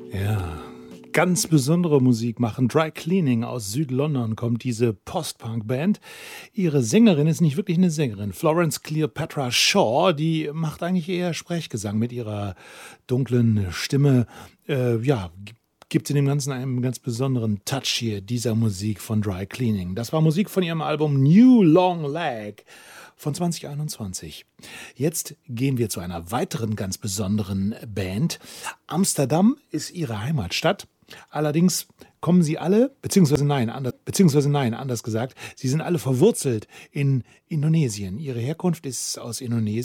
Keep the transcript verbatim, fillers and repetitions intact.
Ja, ganz besondere Musik machen. Dry Cleaning aus Südlondon kommt diese Post-Punk-Band. Ihre Sängerin ist nicht wirklich eine Sängerin. Florence Cleopatra Shaw, die macht eigentlich eher Sprechgesang mit ihrer dunklen Stimme. Äh, ja, gibt sie dem Ganzen einen ganz besonderen Touch hier, dieser Musik von Dry Cleaning. Das war Musik von ihrem Album New Long Leg von zwanzig einundzwanzig. Jetzt gehen wir zu einer weiteren ganz besonderen Band. Amsterdam ist ihre Heimatstadt. Allerdings kommen sie alle, beziehungsweise nein, anders, beziehungsweise nein, anders gesagt, sie sind alle verwurzelt in Indonesien. Ihre Herkunft ist aus Indonesien.